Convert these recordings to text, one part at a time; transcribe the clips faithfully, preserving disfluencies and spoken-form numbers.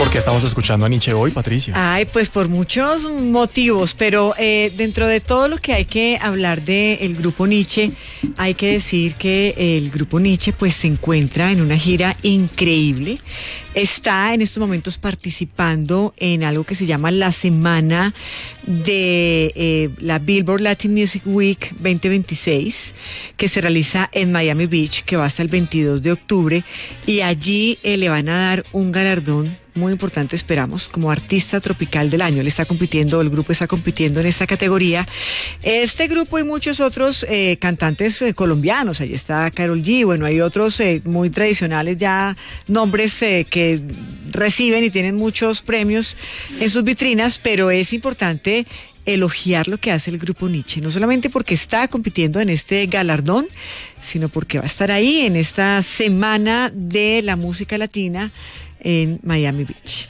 ¿Por qué estamos escuchando a Nietzsche hoy, Patricia? Ay, pues por muchos motivos, pero eh, dentro de todo lo que hay que hablar del grupo Nietzsche, hay que decir que el grupo Nietzsche pues se encuentra en una gira increíble. Está en estos momentos participando en algo que se llama la semana de eh, la Billboard Latin Music Week veinte veintiséis, que se realiza en Miami Beach, que va hasta el veintidós de octubre, y allí eh, le van a dar un galardón muy importante, esperamos, como artista tropical del año. Él está compitiendo, el grupo está compitiendo en esta categoría. Este grupo y muchos otros eh, cantantes eh, colombianos, ahí está Karol G, bueno, hay otros eh, muy tradicionales ya, nombres eh, que reciben y tienen muchos premios en sus vitrinas, pero es importante elogiar lo que hace el grupo Nietzsche, no solamente porque está compitiendo en este galardón, sino porque va a estar ahí en esta semana de la música latina en Miami Beach.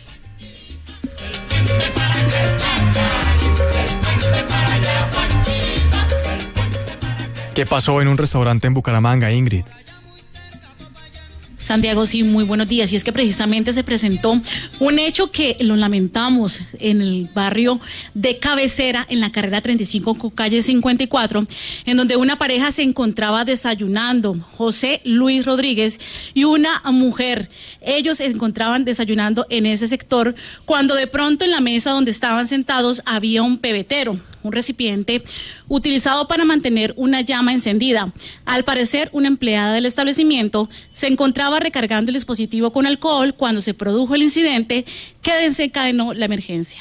¿Qué pasó en un restaurante en Bucaramanga, Ingrid? Santiago, sí, muy buenos días. Y es que precisamente se presentó un hecho que lo lamentamos en el barrio de Cabecera, en la carrera treinta y cinco con calle cincuenta y cuatro, en donde una pareja se encontraba desayunando, José Luis Rodríguez y una mujer. Ellos se encontraban desayunando en ese sector cuando de pronto en la mesa donde estaban sentados había un pebetero, un recipiente utilizado para mantener una llama encendida. Al parecer, una empleada del establecimiento se encontraba recargando el dispositivo con alcohol cuando se produjo el incidente que desencadenó la emergencia.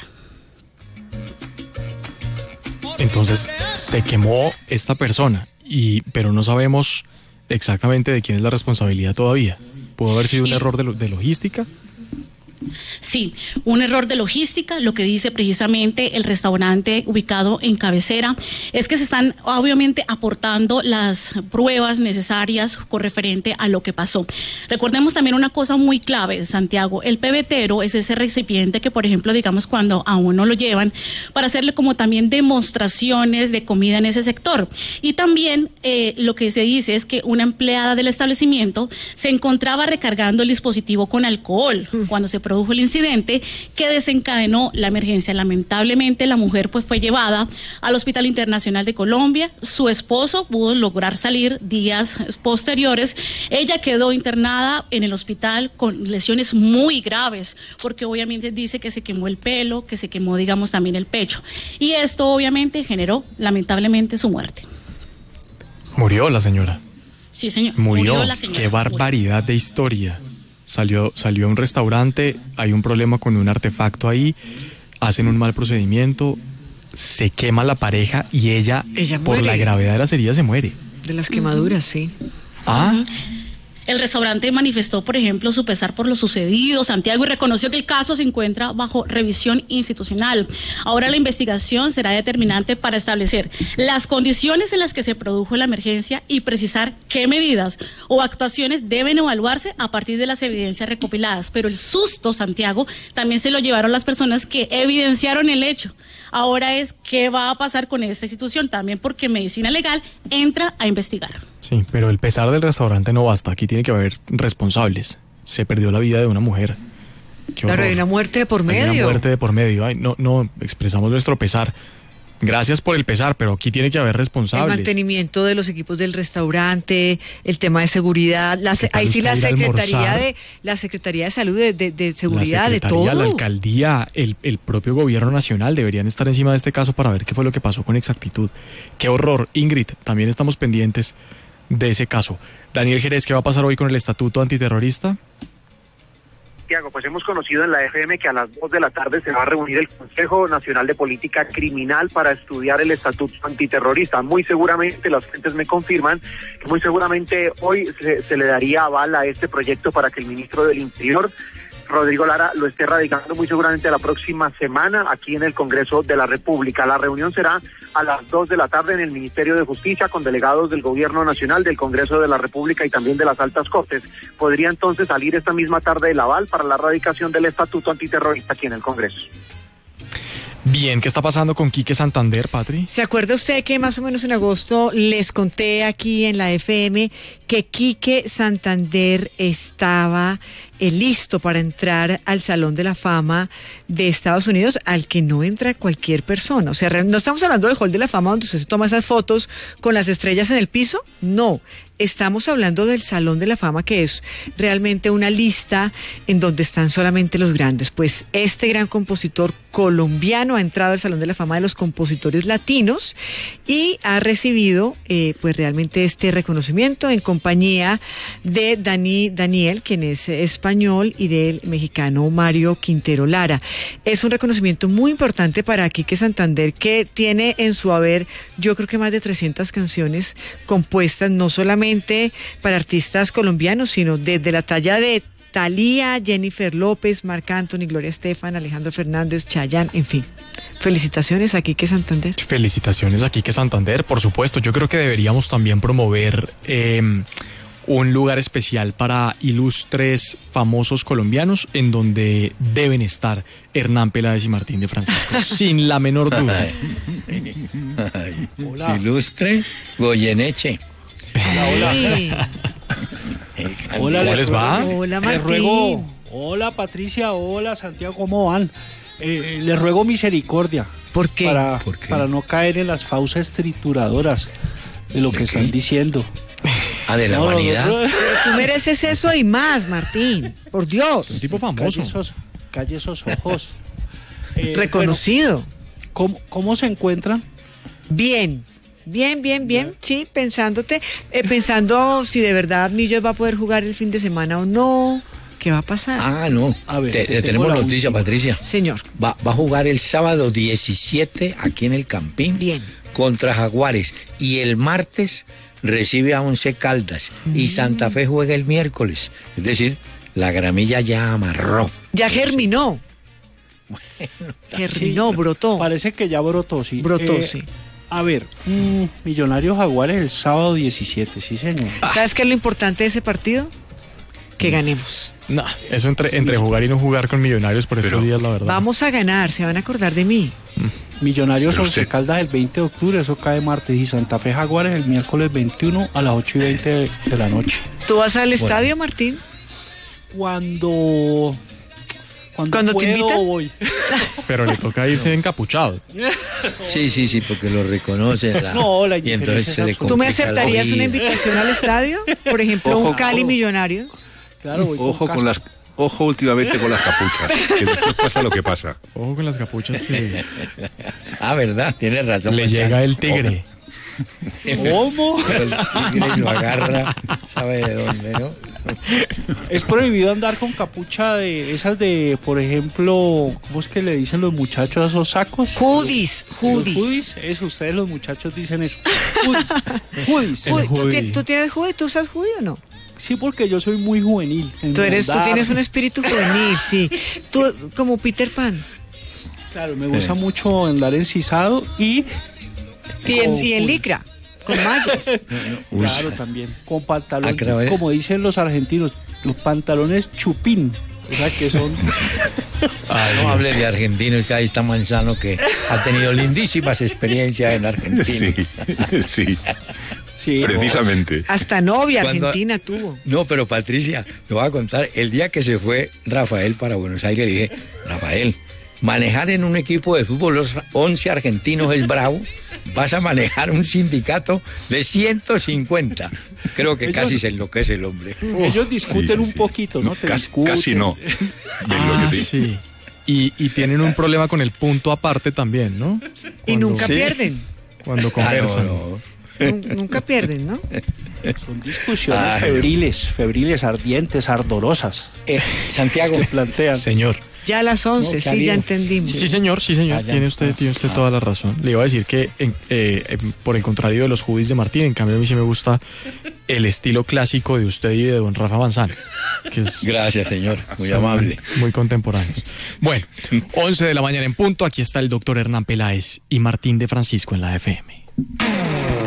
Entonces, se quemó esta persona, y pero no sabemos exactamente de quién es la responsabilidad todavía. ¿Pudo haber sido un y... error de, lo, de logística? Sí, un error de logística. Lo que dice precisamente el restaurante ubicado en Cabecera es que se están obviamente aportando las pruebas necesarias con referente a lo que pasó. Recordemos también una cosa muy clave, Santiago, el pebetero es ese recipiente que, por ejemplo, digamos cuando a uno lo llevan para hacerle como también demostraciones de comida en ese sector. Y también eh, lo que se dice es que una empleada del establecimiento se encontraba recargando el dispositivo con alcohol cuando se produjo el incidente que desencadenó la emergencia. Lamentablemente la mujer pues fue llevada al Hospital Internacional de Colombia. Su esposo pudo lograr salir días posteriores. Ella quedó internada en el hospital con lesiones muy graves, porque obviamente dice que se quemó el pelo, que se quemó digamos también el pecho, y esto obviamente generó lamentablemente su muerte. Murió la señora. Sí, señor. Murió. Murió la señora. Qué barbaridad de historia. Salió, salió a un restaurante, hay un problema con un artefacto ahí, hacen un mal procedimiento, se quema la pareja y ella, ella por la gravedad de las heridas, se muere. De las quemaduras, uh-huh. sí. Ah. Uh-huh. El restaurante manifestó, por ejemplo, su pesar por lo sucedido, Santiago, y reconoció que el caso se encuentra bajo revisión institucional. Ahora la investigación será determinante para establecer las condiciones en las que se produjo la emergencia y precisar qué medidas o actuaciones deben evaluarse a partir de las evidencias recopiladas. Pero el susto, Santiago, también se lo llevaron las personas que evidenciaron el hecho. Ahora es qué va a pasar con esta institución, también porque Medicina Legal entra a investigar. Sí, pero el pesar del restaurante no basta, aquí tiene que haber responsables. Se perdió la vida de una mujer. Qué claro, hay una muerte de por medio. Hay una muerte de por medio. Ay, no, no, expresamos nuestro pesar. Gracias por el pesar, pero aquí tiene que haber responsables. El mantenimiento de los equipos del restaurante, el tema de seguridad, la, ahí sí la Secretaría de la Secretaría de Salud, de, de, de Seguridad, de todo. La alcaldía, el, el propio gobierno nacional deberían estar encima de este caso para ver qué fue lo que pasó con exactitud. Qué horror. Ingrid, también estamos pendientes de ese caso. Daniel Jerez, ¿qué va a pasar hoy con el estatuto antiterrorista? Santiago, pues hemos conocido en la F M que a las dos de la tarde se va a reunir el Consejo Nacional de Política Criminal para estudiar el estatuto antiterrorista. Muy seguramente, las fuentes me confirman, que muy seguramente hoy se, se le daría aval a este proyecto para que el ministro del Interior, Rodrigo Lara, lo esté radicando muy seguramente la próxima semana aquí en el Congreso de la República. La reunión será a las dos de la tarde en el Ministerio de Justicia con delegados del Gobierno Nacional, del Congreso de la República y también de las altas cortes. Podría entonces salir esta misma tarde el aval para la radicación del estatuto antiterrorista aquí en el Congreso. Bien, ¿qué está pasando con Quique Santander, Patri? ¿Se acuerda usted que más o menos en agosto les conté aquí en la F M que Quique Santander estaba eh, listo para entrar al Salón de la Fama de Estados Unidos, al que no entra cualquier persona. O sea, no estamos hablando del Hall de la Fama donde usted se toma esas fotos con las estrellas en el piso, no. Estamos hablando del Salón de la Fama, que es realmente una lista en donde están solamente los grandes. Pues este gran compositor colombiano ha entrado al Salón de la Fama de los compositores latinos y ha recibido eh, pues realmente este reconocimiento en compañía de Dani, Daniel, quien es español, y del mexicano Mario Quintero Lara. Es un reconocimiento muy importante para Quique Santander, que tiene en su haber, yo creo que más de trescientas canciones compuestas, no solamente para artistas colombianos, sino desde la talla de Thalía, Jennifer López, Marc Anthony, Gloria Estefan, Alejandro Fernández, Chayanne, en fin. Felicitaciones a Quique Santander. Felicitaciones a Quique Santander, por supuesto. Yo creo que deberíamos también promover eh, un lugar especial para ilustres famosos colombianos, en donde deben estar Hernán Peláez y Martín de Francisco, sin la menor duda. Ay, hola. Ilustre Goyeneche. Hola, hola. Hola, ¿Cómo les va? Hola, Martín. Les ruego, hola, Patricia, hola, Santiago, ¿cómo van? Eh, les ruego misericordia. ¿Por qué? Para, ¿Por qué? para no caer en las fauces trituradoras de lo ¿De que qué? están diciendo. Ah, de la No, no, vanidad. no, no. Tú mereces eso y más, Martín. Por Dios. Un tipo Calle famoso. esos, calle esos ojos. Eh, Reconocido. bueno, ¿cómo, ¿Cómo se encuentran? Bien. Bien, bien, bien, sí, pensándote, eh, pensando si de verdad Millos va a poder jugar el fin de semana o no, ¿qué va a pasar? Ah, no. A ver, Te- te te tengo tenemos la noticia, última. Patricia. Señor, Va, va a jugar el sábado diecisiete aquí en el Campín. Bien. Contra Jaguares. Y el martes recibe a Once Caldas. Y Santa Fe juega el miércoles. Es decir, la gramilla ya amarró. ya germinó. Germinó, Sí, brotó. Parece que ya brotó, sí. Brotó, Eh, sí. A ver, mm, Millonarios Jaguares el sábado diecisiete, sí, señor. ¿Sabes qué es lo importante de ese partido? Que ganemos. No, eso entre, entre jugar y no jugar con Millonarios por estos Pero- días, la verdad. Vamos a ganar, se van a acordar de mí. Millonarios Pero Once usted- Caldas el veinte de octubre, eso cae martes, y Santa Fe Jaguares el miércoles veintiuno a las ocho y veinte de, de la noche. ¿Tú vas al estadio, Martín? Cuando... Cuando, ¿Cuando te puedo, invitan? voy. Pero le toca irse encapuchado. Sí, sí, sí, porque lo reconoce. La, No, la y entonces indiferencia se le es ¿Tú me complica la aceptarías una vida. invitación al estadio? Por ejemplo, Ojo, un Cali ojo. Millonarios. Claro, voy Ojo con con casco. las, ojo últimamente con las capuchas, que después pasa lo que pasa. Ojo con las capuchas que Ah, ¿verdad? Tienes razón. le Gonzalo. llega el tigre. ¿Cómo? Pero el tigre lo agarra, sabe de dónde, ¿no? Es prohibido andar con capucha de esas de, por ejemplo, ¿cómo es que le dicen los muchachos a esos sacos? Hoodies, Los hoodies. hoodies, eso, ustedes los muchachos dicen eso. Hoodies. Hoodies. El Hoodie, ¿Tú, hoodie. ti- tú tienes hoodie? ¿Tú usas hoodie o no? Sí, porque yo soy muy juvenil. en Tú, eres, tú bondad. tienes un espíritu juvenil, sí. Tú, como Peter Pan. Claro, me gusta mucho andar encisado y... Y en, con y en hoodie. licra, con mallas. Uy, Claro, también. Con pantalones, Ah, claro, ¿eh? como dicen los argentinos, los pantalones chupín. O sea, que son... no hable de argentinos, que ahí está Manzano, que ha tenido lindísimas experiencias en Argentina. Sí, sí, Sí, precisamente. Hasta novia Cuando- argentina tuvo. No, pero Patricia, te voy a contar, el día que se fue Rafael para Buenos Aires, le dije, Rafael, manejar en un equipo de fútbol los once argentinos es bravo, vas a manejar un sindicato de ciento cincuenta. Creo que Ellos- casi se enloquece el hombre. ellos discuten Sí, sí, un sí. poquito, ¿no? No, Te casi, discuten. casi no. Y es lo Ah, que sí. sí. Y, y tienen un problema con el punto aparte también, ¿no? Y Cuando- nunca Sí. pierden. Cuando Ah, conversan. no, no. Nun- Nunca pierden, ¿no? Son discusiones Ay. febriles, febriles, ardientes, ardorosas. Eh, Santiago, Que plantean. Señor. Ya a las once, No, sí, Caribe. ya entendimos. Sí, señor, sí, señor. Ah, ya. Tiene usted, tiene usted toda la razón. Le iba a decir que, en- eh, en- por el contrario de los hoodies de Martín, en cambio a mí sí me gusta el estilo clásico de usted y de don Rafa Manzano, que es gracias, señor, muy amable. muy contemporáneo. Bueno, once de la mañana en punto, aquí está el doctor Hernán Peláez y Martín de Francisco en la F M.